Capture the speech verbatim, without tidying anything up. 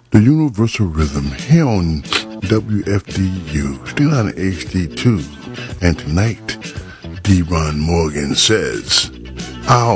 The Universal Rhythm here on W F D U, still on H D two. And tonight, D. Ron Morgan says, "Ow."